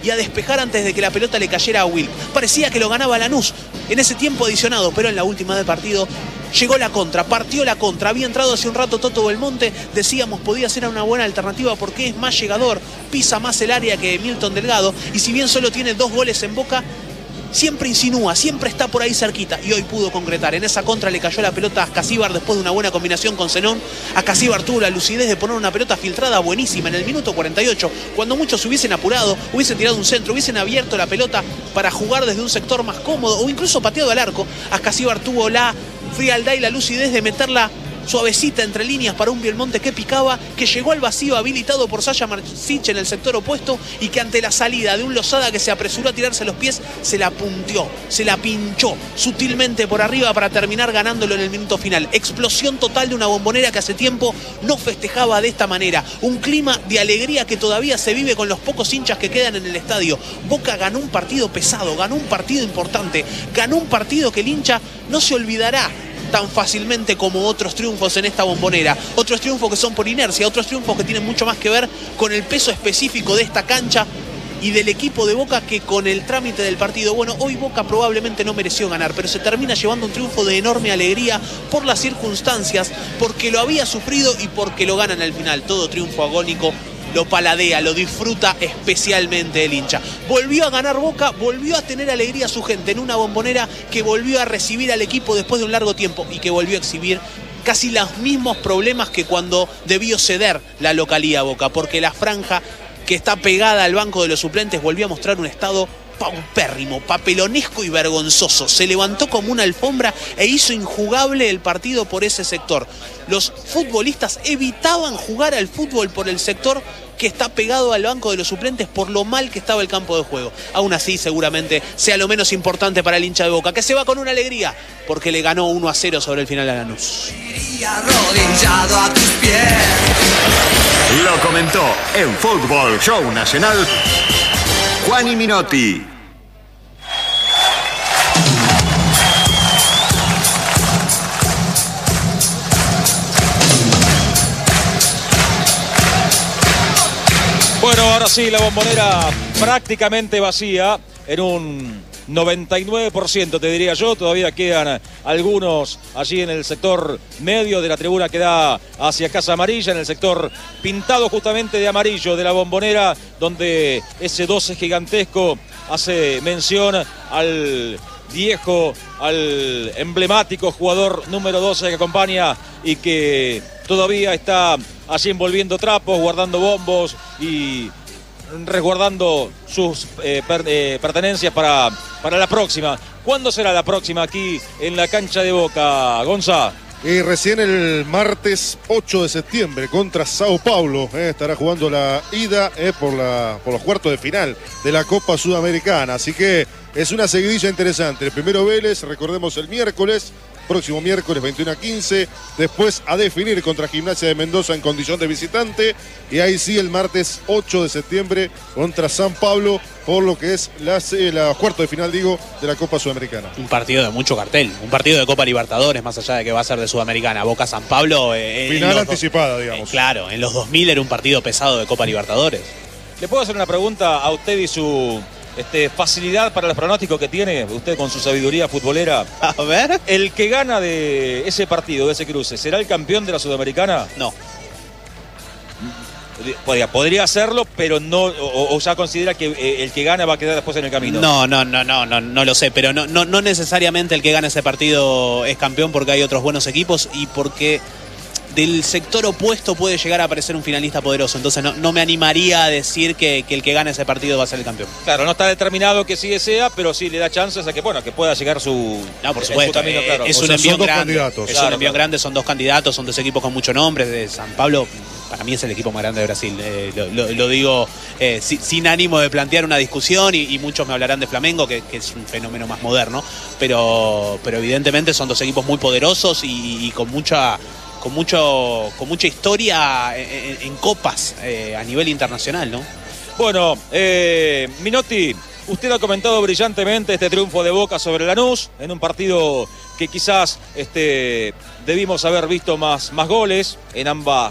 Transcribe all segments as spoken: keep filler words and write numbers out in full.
y a despejar antes de que la pelota le cayera a Wilk. Parecía que lo ganaba Lanús en ese tiempo adicionado, pero en la última del partido llegó la contra, partió la contra. Había entrado hace un rato Toto Belmonte, decíamos podía ser una buena alternativa porque es más llegador, pisa más el área que Milton Delgado, y si bien solo tiene dos goles en Boca, siempre insinúa, siempre está por ahí cerquita, y hoy pudo concretar. En esa contra le cayó la pelota a Ascasíbar después de una buena combinación con Zenón. Ascasíbar tuvo la lucidez de poner una pelota filtrada buenísima en el minuto cuarenta y ocho, cuando muchos hubiesen apurado, hubiesen tirado un centro, hubiesen abierto la pelota para jugar desde un sector más cómodo o incluso pateado al arco. Ascasíbar tuvo la frialdad y la lucidez de meterla suavecita entre líneas para un Belmonte que picaba, que llegó al vacío habilitado por Sasha Marcic en el sector opuesto y que ante la salida de un Lozada que se apresuró a tirarse los pies, se la punteó, se la pinchó sutilmente por arriba para terminar ganándolo en el minuto final. Explosión total de una Bombonera que hace tiempo no festejaba de esta manera. Un clima de alegría que todavía se vive con los pocos hinchas que quedan en el estadio. Boca ganó un partido pesado, ganó un partido importante, ganó un partido que el hincha no se olvidará tan fácilmente como otros triunfos en esta Bombonera. Otros triunfos que son por inercia, otros triunfos que tienen mucho más que ver con el peso específico de esta cancha y del equipo de Boca que con el trámite del partido. Bueno, hoy Boca probablemente no mereció ganar, pero se termina llevando un triunfo de enorme alegría por las circunstancias, porque lo había sufrido y porque lo gana en el final. Todo triunfo agónico lo paladea, lo disfruta especialmente el hincha. Volvió a ganar Boca, volvió a tener alegría a su gente en una Bombonera que volvió a recibir al equipo después de un largo tiempo y que volvió a exhibir casi los mismos problemas que cuando debió ceder la localía Boca, porque la franja que está pegada al banco de los suplentes volvió a mostrar un estado paupérrimo, papelonesco y vergonzoso. Se levantó como una alfombra e hizo injugable el partido por ese sector. Los futbolistas evitaban jugar al fútbol por el sector que está pegado al banco de los suplentes por lo mal que estaba el campo de juego. Aún así, seguramente sea lo menos importante para el hincha de Boca, que se va con una alegría porque le ganó uno a cero sobre el final a Lanús. Lo comentó en Fútbol Show Nacional Juani Minotti. Bueno, ahora sí, la Bombonera prácticamente vacía, en un noventa y nueve por ciento te diría yo. Todavía quedan algunos allí en el sector medio de la tribuna que da hacia Casa Amarilla, en el sector pintado justamente de amarillo de la Bombonera, donde ese doce gigantesco hace mención al viejo, al emblemático jugador número doce que acompaña y que todavía está allí envolviendo trapos, guardando bombos y resguardando sus eh, per, eh, pertenencias para, para la próxima. ¿Cuándo será la próxima aquí en la cancha de Boca, Gonza? Y recién el martes ocho de septiembre contra Sao Paulo, eh, estará jugando la ida eh, por, la, por los cuartos de final de la Copa Sudamericana. Así que es una seguidilla interesante. El primero Vélez, recordemos el miércoles, próximo miércoles veintiuno a quince, después a definir contra Gimnasia de Mendoza en condición de visitante, y ahí sí el martes ocho de septiembre contra San Pablo por lo que es la, la cuarto de final, digo, de la Copa Sudamericana. Un partido de mucho cartel, un partido de Copa Libertadores, más allá de que va a ser de Sudamericana. Boca San Pablo. Eh, final anticipada, digamos. Eh, claro, en los dos mil era un partido pesado de Copa Libertadores. ¿Le puedo hacer una pregunta a usted y su Este, facilidad para los pronósticos que tiene usted con su sabiduría futbolera? A ver. ¿El que gana de ese partido, de ese cruce, será el campeón de la Sudamericana? No. Podría, podría hacerlo, pero no, o, o ya considera que eh, el que gana va a quedar después en el camino. No, no, no, no, no, no lo sé, pero no, no, no necesariamente el que gana ese partido es campeón, porque hay otros buenos equipos y porque del sector opuesto puede llegar a aparecer un finalista poderoso. Entonces no, no me animaría a decir que, que el que gane ese partido va a ser el campeón. Claro, no está determinado que sí sea, pero sí le da chances a que, bueno, que pueda llegar su, no, por supuesto, su camino, claro. Es o un sea, envío grande. Candidatos. Es claro, un envío claro. grande, son dos candidatos, son dos equipos con mucho nombre. De San Pablo, para mí es el equipo más grande de Brasil. Eh, lo, lo, lo digo eh, si, sin ánimo de plantear una discusión, y, y muchos me hablarán de Flamengo, que, que es un fenómeno más moderno, pero, pero evidentemente son dos equipos muy poderosos y, y con mucha... Con, mucho, con mucha historia en, en copas eh, a nivel internacional, ¿no? Bueno, eh, Minotti, usted ha comentado brillantemente este triunfo de Boca sobre Lanús, en un partido que quizás este, debimos haber visto más, más goles en ambas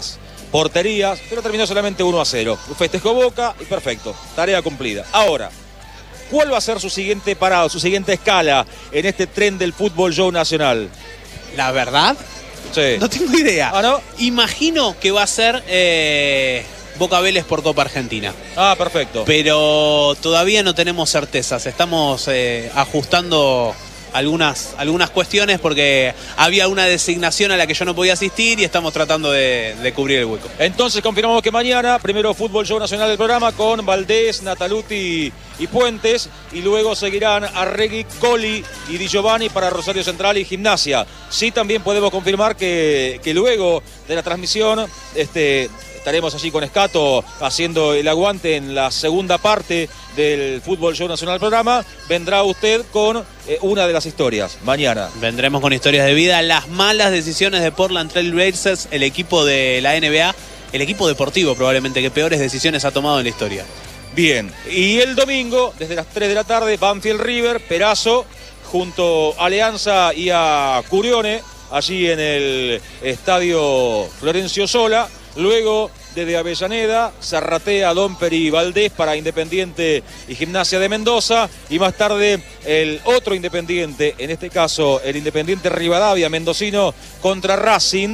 porterías, pero terminó solamente uno a cero. Festejó Boca y perfecto, tarea cumplida. Ahora, ¿cuál va a ser su siguiente parado, su siguiente escala en este tren del fútbol show nacional? La verdad, Sí. no tengo idea. ¿Ah, no? Imagino que va a ser eh, Boca Vélez por Copa Argentina. Ah, perfecto. Pero todavía no tenemos certezas. Estamos eh, ajustando algunas, algunas cuestiones porque había una designación a la que yo no podía asistir y estamos tratando de, de cubrir el hueco. Entonces confirmamos que mañana, primero Fútbol Show Nacional del programa con Valdés, Nataluti y Puentes, y luego seguirán Arregui, Coli y Di Giovanni para Rosario Central y Gimnasia. Sí, también podemos confirmar que, que luego de la transmisión este, estaremos allí con Escato haciendo el aguante en la segunda parte del Fútbol Show Nacional del programa. Vendrá usted con eh, una de las historias mañana. Vendremos con historias de vida, las malas decisiones de Portland Trail Blazers, el equipo de la N B A, el equipo deportivo probablemente que peores decisiones ha tomado en la historia. Bien, y el domingo, desde las tres de la tarde, Banfield River, Perazo, junto a Alianza y a Curione, allí en el estadio Florencio Sola. Luego, desde Avellaneda, Zarratea, Domper y Valdés para Independiente y Gimnasia de Mendoza. Y más tarde, el otro Independiente, en este caso el Independiente Rivadavia mendocino contra Racing,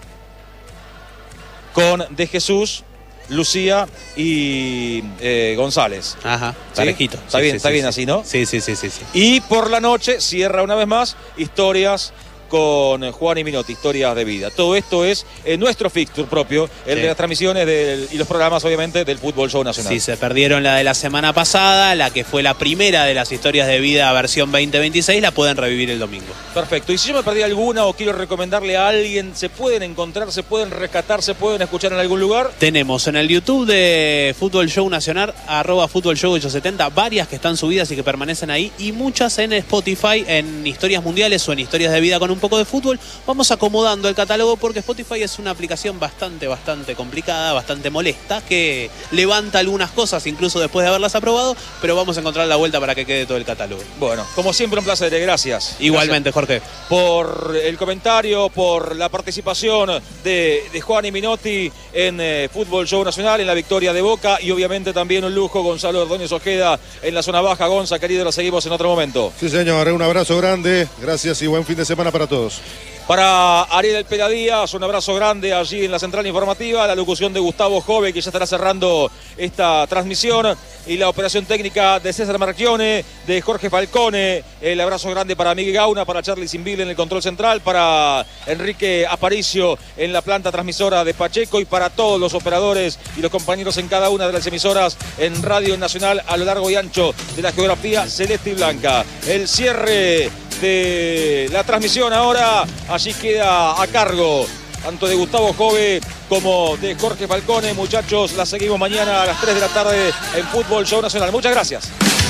con De Jesús, Lucía y eh, González. Ajá, ¿Sí? parejito. Está Sí, bien, sí, está sí, bien sí. así, ¿no? Sí, sí, sí, sí, sí. Y por la noche cierra una vez más Historias con Juan y Minotti, Historias de Vida. Todo esto es en nuestro fixture propio, el Sí. de las transmisiones del, y los programas, obviamente, del Fútbol Show Nacional. Si se perdieron la de la semana pasada, la que fue la primera de las historias de vida versión veinte veintiséis, la pueden revivir el domingo. Perfecto. Y si yo me perdí alguna o quiero recomendarle a alguien, ¿se pueden encontrar, se pueden rescatar, se pueden escuchar en algún lugar? Tenemos en el YouTube de Fútbol Show Nacional, arroba Fútbol Show ochocientos setenta, varias que están subidas y que permanecen ahí, y muchas en Spotify, en historias mundiales o en historias de vida con un poco de fútbol. Vamos acomodando el catálogo porque Spotify es una aplicación bastante, bastante complicada, bastante molesta, que levanta algunas cosas incluso después de haberlas aprobado, pero vamos a encontrar la vuelta para que quede todo el catálogo. Bueno, como siempre, un placer. Gracias. Igualmente, Jorge. Por el comentario, por la participación de, de Juan y Minotti en eh, Fútbol Show Nacional, en la victoria de Boca, y obviamente también un lujo Gonzalo Ordóñez Ojeda en la zona baja. Gonza, querido, lo seguimos en otro momento. Sí, señor, un abrazo grande, gracias y buen fin de semana para todos. Para Ariel El Pela Díaz, un abrazo grande allí en la central informativa, la locución de Gustavo Jove, que ya estará cerrando esta transmisión, y la operación técnica de César Marchione, de Jorge Falcone. El abrazo grande para Miguel Gauna, para Charlie Sinville en el control central, para Enrique Aparicio en la planta transmisora de Pacheco, y para todos los operadores y los compañeros en cada una de las emisoras en Radio Nacional a lo largo y ancho de la geografía celeste y blanca. El cierre de la transmisión ahora allí queda a cargo tanto de Gustavo Jove como de Jorge Falcone. Muchachos, la seguimos mañana a las tres de la tarde en Fútbol Show Nacional. Muchas gracias.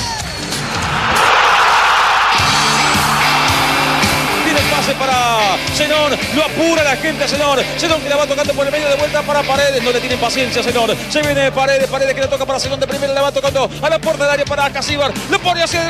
Tiene el pase para Zenón, lo apura la gente a Zenón. Zenón que la va tocando por el medio, de vuelta para Paredes, no le tienen paciencia a Zenón. Se viene Paredes, Paredes que le toca para Zenón de primera, la va tocando a la puerta del área para Casíbar, lo pone hacia adelante.